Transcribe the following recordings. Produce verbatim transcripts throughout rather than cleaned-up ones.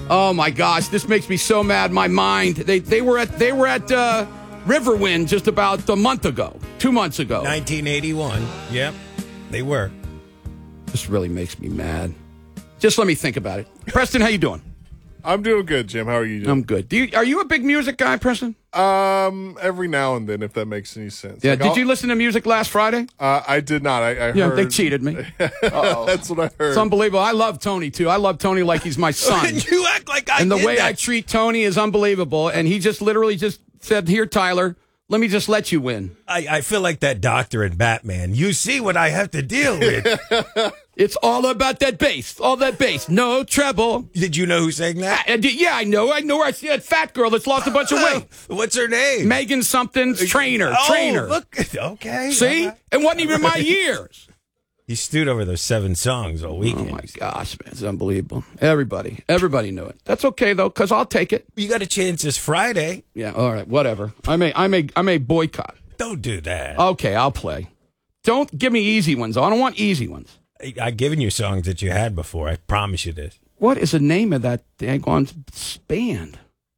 Oh my gosh, this makes me so mad. My mind. They they were at they were at uh, Riverwind just about a month ago, two months ago. nineteen eighty-one. Yep, they were. This really makes me mad. Just let me think about it. Preston, how you doing? I'm doing good, Jim. How are you doing? I'm good. Do you, are you a big music guy, Preston? Um, every now and then, if that makes any sense. Yeah. Like, did I'll, you listen to music last Friday? Uh, I did not. I, I yeah, heard. they cheated me. That's what I heard. It's unbelievable. I love Tony too. I love Tony like he's my son. You act like I And the did way that. I treat Tony is unbelievable. And he just literally just said, "Here, Tyler, let me just let you win." I, I feel like that doctor in Batman. You see what I have to deal with. It's all about that bass. All that bass. No treble. Did you know who sang that? I, I did- yeah, I know. I know. I see that fat girl that's lost a bunch of weight. What's her name? Megan something's trainer. Oh, trainer. Look, okay. See? all right. It wasn't even my years. He stewed over those seven songs all Oh, weekend. my gosh, man. It's unbelievable. Everybody. Everybody knew it. That's okay, though, because I'll take it. You got a chance this Friday. Yeah, all right. Whatever. I may, I may, I may boycott. Don't do that. Okay, I'll play. Don't give me easy ones. I don't want easy ones. I, I've given you songs that you had before. I promise you this. What is the name of that daggone band?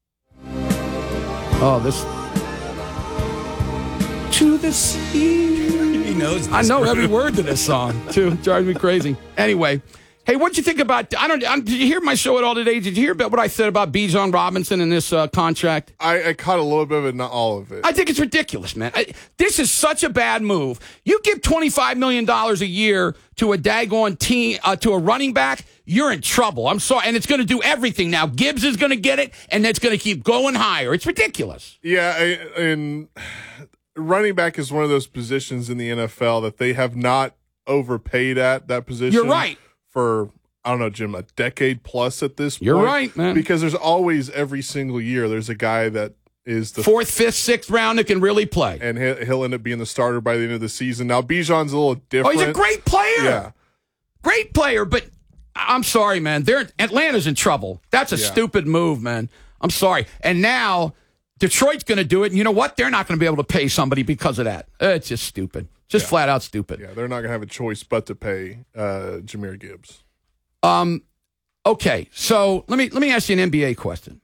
Oh, this. To the sea. He knows this. I know every word to this song, too. It drives me crazy. Anyway, hey, what'd you think about? I don't. I, did you hear my show at all today? Did you hear about what I said about Bijan Robinson and this uh, contract? I, I caught a little bit of it, not all of it. I think it's ridiculous, man. I, this is such a bad move. You give twenty-five million dollars a year to a daggone team, uh, to a running back, you're in trouble. I'm sorry. And it's going to do everything now. Gibbs is going to get it, and it's going to keep going higher. It's ridiculous. Yeah, I, and running back is one of those positions in the N F L that they have not overpaid at that position. You're right. For, I don't know, Jim, a decade plus at this point. You're right, man. Because there's always, every single year, there's a guy that is the Fourth, fifth, sixth round that can really play. and he'll, he'll end up being the starter by the end of the season. Now, Bijan's a little Oh, different. he's a great player. Yeah. Great player, but I'm sorry, man. They're Atlanta's in trouble. That's a Yeah. stupid move, man. I'm sorry. And now Detroit's going to do it, and you know what? They're not going to be able to pay somebody because of that. Uh, It's just stupid. Just Yeah. flat out stupid. Yeah, they're not going to have a choice but to pay uh, Jahmyr Gibbs. Um, okay, so let me let me ask you an N B A question.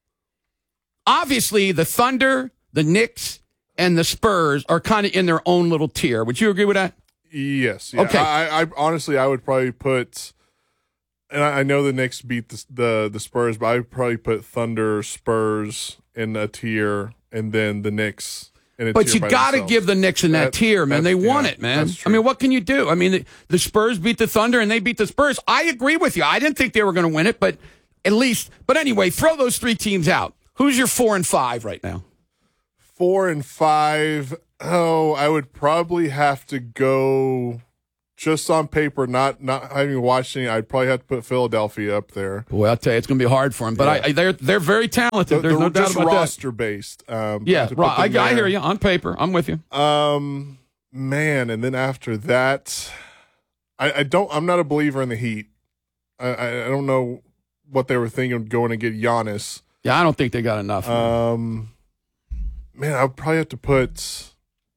Obviously, the Thunder, the Knicks, and the Spurs are kind of in their own little tier. Would you agree with that? Yes. Yeah. Okay. I, I honestly, I would probably put, and I, I know the Knicks beat the, the the Spurs, but I would probably put Thunder, Spurs in a tier, and then the Knicks in a But tier. you by got to themselves. give the Knicks in that, That- tier, man. They that's- won yeah, it, man. that's I true. mean, what can you do? I mean, the, the Spurs beat the Thunder and they beat the Spurs. I agree with you. I didn't think they were going to win it, but at least. But anyway, throw those three teams out. Who's your four and five right now? Four and five. Oh, I would probably have to go just on paper, not not having watched any. I'd probably have to put Philadelphia up there. Boy, I'll tell you, it's going to be hard for them. But Yeah. I, they're they're very talented. The- There's the- no doubt just about that. roster based. Um, Yeah, to put right. I, them I hear there. you on paper. I'm with you. Um, man, and then after that, I, I don't. I'm not a believer in the Heat. I, I, I don't know what they were thinking of going to get Giannis. Yeah, I don't think they got enough. Um, man, I would probably have to put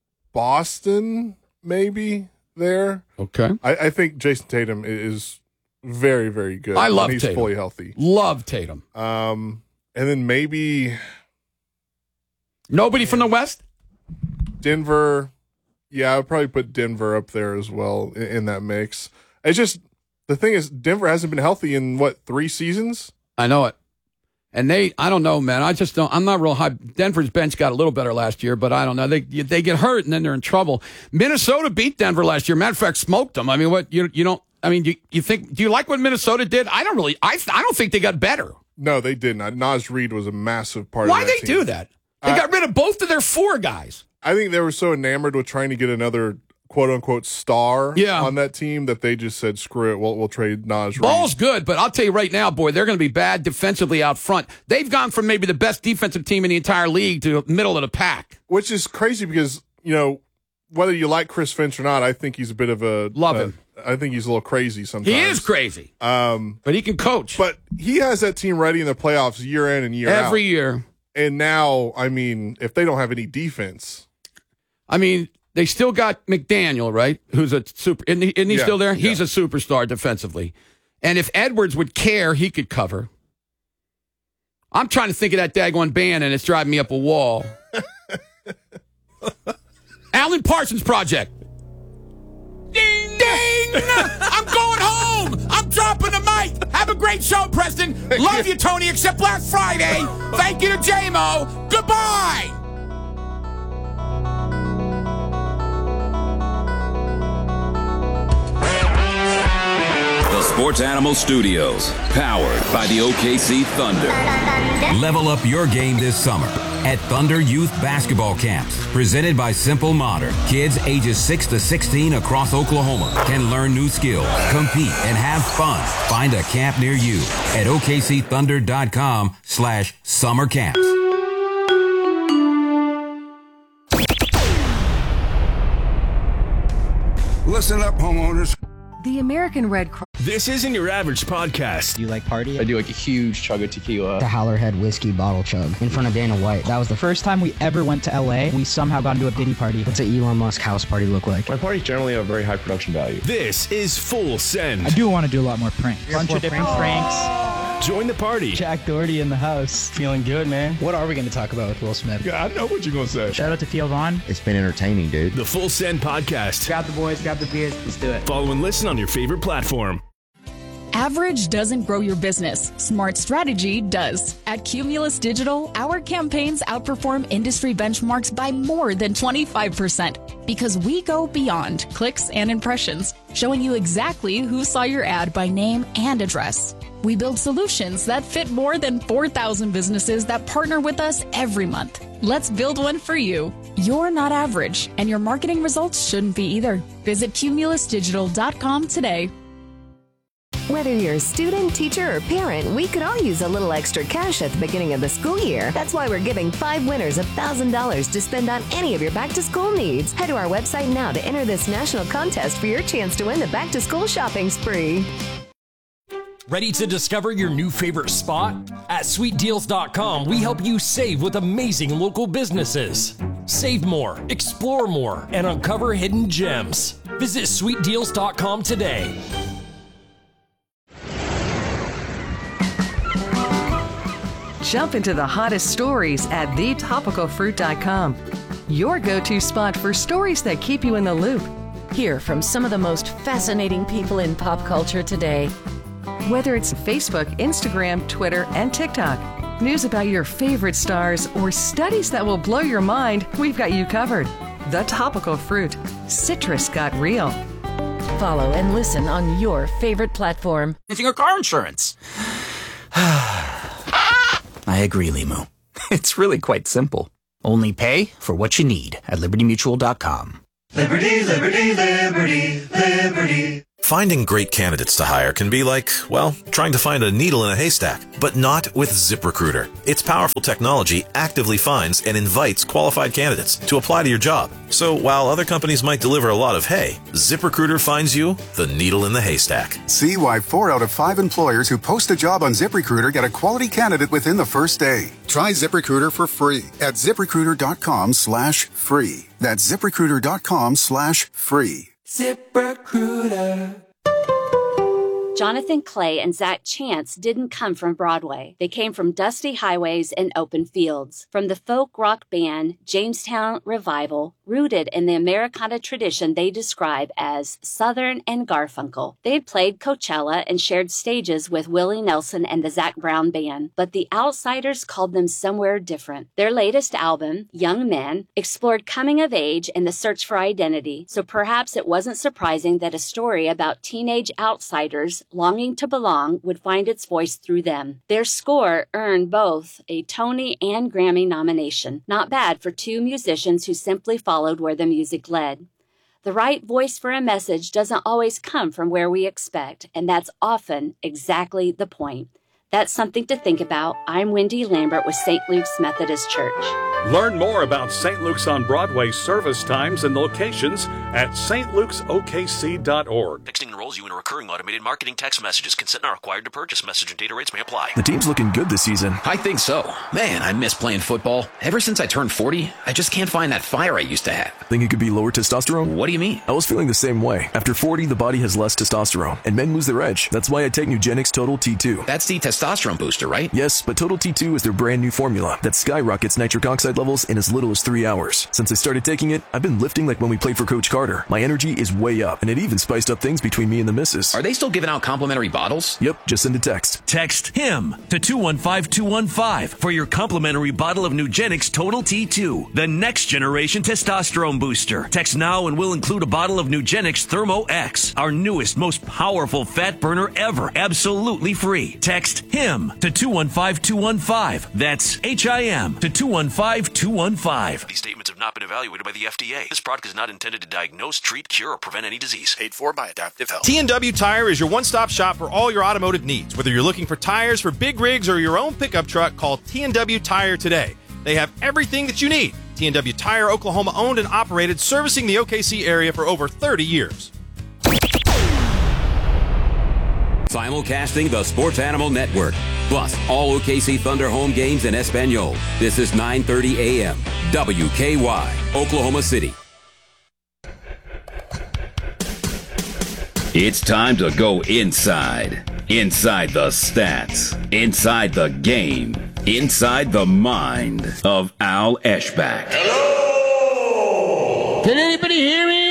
Boston maybe there. okay. I, I think Jason Tatum is very, very good. I when love he's Tatum. fully healthy. Love Tatum. Um, and then maybe Nobody from the West? Denver. Yeah, I would probably put Denver up there as well in, in that mix. It's just the thing is Denver hasn't been healthy in what, three seasons? I know it. And they, I don't know, man. I just don't, I'm not real high. Denver's bench got a little better last year, but I don't know. They they get hurt and then they're in trouble. Minnesota beat Denver last year. Matter of fact, smoked them. I mean, what, you you don't, I mean, you, you think, do you like what Minnesota did? I don't really, I I don't think they got better. No, they didn't. Nas Reed was a massive part Why of that they team. do that? They Uh, got rid of both of their four guys. I think they were so enamored with trying to get another quote unquote star Yeah. on that team that they just said, screw it, we'll, we'll trade Nas Reed. Ball's good, but I'll tell you right now, boy, they're going to be bad defensively out front. They've gone from maybe the best defensive team in the entire league to middle of the pack. Which is crazy because, you know, whether you like Chris Finch or not, I think he's a bit of a Love uh, him. I think he's a little crazy sometimes. He is crazy, Um, but he can coach but he has that team ready in the playoffs year in and year out. every year. And now, I mean, if they don't have any defense, I mean, they still got McDaniel, right? Who's a super. Isn't he, isn't he Yeah, still there? yeah. He's a superstar defensively. And if Edwards would care, he could cover. I'm trying to think of that daggone band, and it's driving me up a wall. Alan Parsons Project. Ding, ding! I'm going home! I'm dropping the mic! Have a great show, Preston! Love you, Tony, except last Friday! Thank you to J-Mo! Goodbye! The Sports Animal Studios, powered by the O K C Thunder. Level up your game this summer at Thunder Youth Basketball Camps, presented by Simple Modern. Kids ages six to sixteen across Oklahoma can learn new skills, compete, and have fun. Find a camp near you at O K C thunder dot com slash summer camps. Listen up, homeowners. The American Red Cross. This isn't your average podcast. Do you like party? I do like a huge chug of tequila. The Howlerhead whiskey bottle chug in front of Dana White. That was the first time we ever went to L A. We somehow got into a Diddy party. What's an Elon Musk house party look like? My parties generally have very high production value. This is Full Send. I do want to do a lot more pranks. A bunch of different pranks. Join the party. Jack Doherty in the house. Feeling good, man. What are we going to talk about with Will Smith? Yeah, I know what you're going to say. Shout out to Theo Vaughn. It's been entertaining, dude. The Full Send podcast. Grab the boys, grab the beers. Let's do it. Follow and listen on your favorite platform. Average doesn't grow your business. Smart strategy does. At Cumulus Digital, our campaigns outperform industry benchmarks by more than twenty-five percent because we go beyond clicks and impressions, showing you exactly who saw your ad by name and address. We build solutions that fit more than four thousand businesses that partner with us every month. Let's build one for you. You're not average, and your marketing results shouldn't be either. Visit cumulus digital dot com today. Whether you're a student, teacher, or parent, we could all use a little extra cash at the beginning of the school year. That's why we're giving five winners one thousand dollars to spend on any of your back-to-school needs. Head to our website now to enter this national contest for your chance to win the back-to-school shopping spree. Ready to discover your new favorite spot? At sweet deals dot com, we help you save with amazing local businesses. Save more, explore more, and uncover hidden gems. Visit sweet deals dot com today. Jump into the hottest stories at the topical fruit dot com. Your go-to spot for stories that keep you in the loop. Hear from some of the most fascinating people in pop culture today. Whether it's Facebook, Instagram, Twitter, and TikTok, news about your favorite stars, or studies that will blow your mind, we've got you covered. The Topical Fruit. Citrus got real. Follow and listen on your favorite platform. Your car insurance. I agree, Limu. It's really quite simple. Only pay for what you need at liberty mutual dot com. Liberty, liberty, liberty, liberty. Finding great candidates to hire can be like, well, trying to find a needle in a haystack, but not with ZipRecruiter. Its powerful technology actively finds and invites qualified candidates to apply to your job. So while other companies might deliver a lot of hay, ZipRecruiter finds you the needle in the haystack. See why four out of five employers who post a job on ZipRecruiter get a quality candidate within the first day. Try ZipRecruiter for free at ziprecruiter dot com slash free. That's ziprecruiter dot com slash free. ZipRecruiter. Jonathan Clay and Zach Chance didn't come from Broadway. They came from dusty highways and open fields. From the folk rock band Jamestown Revival, rooted in the Americana tradition they describe as Southern and Garfunkel. They had played Coachella and shared stages with Willie Nelson and the Zac Brown Band, but the outsiders called them somewhere different. Their latest album, Young Men, explored coming of age and the search for identity, so perhaps it wasn't surprising that a story about teenage outsiders longing to belong would find its voice through them. Their score earned both a Tony and Grammy nomination. Not bad for two musicians who simply followed where the music led. The right voice for a message doesn't always come from where we expect, and that's often exactly the point. That's something to think about. I'm Wendy Lambert with Saint Luke's Methodist Church. Learn more about Saint Luke's on Broadway service times and locations at s t lukes o k c dot org. Texting enrolls you in a recurring automated marketing text messages. Consent not required to purchase. Message and data rates may apply. The team's looking good this season. I think so. Man, I miss playing football. Ever since I turned forty, I just can't find that fire I used to have. Think it could be lower testosterone? What do you mean? I was feeling the same way. After forty, the body has less testosterone, and men lose their edge. That's why I take Nugenix Total T two. That's the testosterone testosterone booster, right? Yes, but Total T two is their brand new formula that skyrockets nitric oxide levels in as little as three hours. Since I started taking it, I've been lifting like when we played for Coach Carter. My energy is way up, and it even spiced up things between me and the missus. Are they still giving out complimentary bottles? Yep, just send a text. Text HIM to two one five two one five for your complimentary bottle of Nugenix Total T two, the next generation testosterone booster. Text now and we'll include a bottle of Nugenix Thermo X, our newest, most powerful fat burner ever, absolutely free. Text HIM to two one five two one five. That's H I M to two one five two one five. These statements have not been evaluated by the F D A. This product is not intended to diagnose, treat, cure, or prevent any disease. Paid for by Adaptive Health. T and W Tire is your one-stop shop for all your automotive needs. Whether you're looking for tires for big rigs or your own pickup truck, call T and W Tire today. They have everything that you need. T and W Tire, Oklahoma owned and operated, servicing the O K C area for over thirty years. Simulcasting the Sports Animal Network, plus all O K C Thunder home games in Espanol. This is nine thirty a.m. W K Y, Oklahoma City. It's time to go inside. Inside the stats. Inside the game. Inside the mind of Al Eschbach. Hello! Can anybody hear me?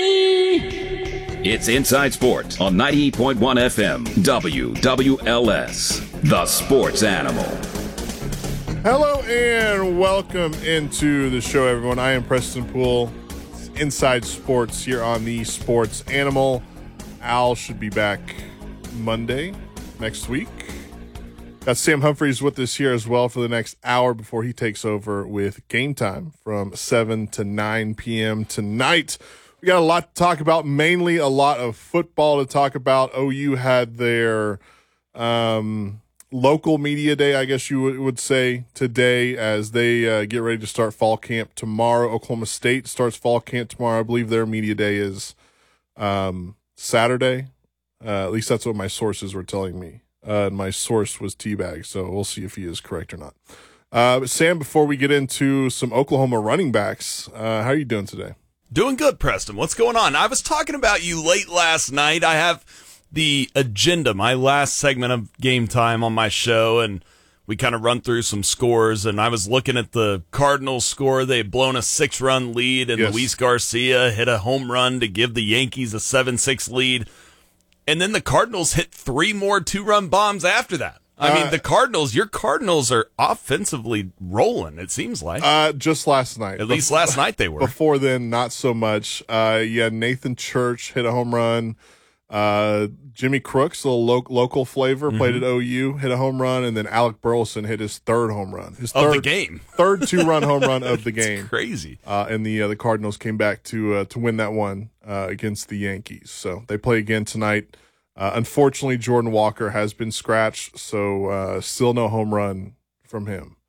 It's Inside Sports on ninety-eight point one F M, W W L S, the Sports Animal. Hello and welcome into the show, everyone. I am Preston Poole. It's Inside Sports here on the Sports Animal. Al should be back Monday next week. Got Sam Humphreys with us here as well for the next hour before he takes over with Game Time from seven to nine p.m. tonight. We got a lot to talk about, mainly a lot of football to talk about. O U had their um, local media day, I guess you would say, today as they uh, get ready to start fall camp tomorrow. Oklahoma State starts fall camp tomorrow. I believe their media day is um, Saturday. Uh, at least that's what my sources were telling me. Uh, my source was Teabag, so we'll see if he is correct or not. Uh, but Sam, before we get into some Oklahoma running backs, uh, how are you doing today? Doing good, Preston. What's going on? I was talking about you late last night. I have the agenda, my last segment of Game Time on my show, and we kind of run through some scores, and I was looking at the Cardinals score. They had blown a six-run lead, and yes. Luis Garcia hit a home run to give the Yankees a seven six lead. And then the Cardinals hit three more two-run bombs after that. I mean, uh, the Cardinals, your Cardinals are offensively rolling, it seems like. Uh, just last night. At least last night they were. Before then, not so much. Uh, yeah, Nathan Church hit a home run. Uh, Jimmy Crooks, a little lo- local flavor, mm-hmm. played at O U, hit a home run. And then Alec Burleson hit his third home run. His third, of the game. Third two-run home run of the game. Crazy. Uh, and the uh, the Cardinals came back to uh, to win that one uh, against the Yankees. So they play again tonight. Uh, unfortunately, Jordan Walker has been scratched, so uh, still no home run from him.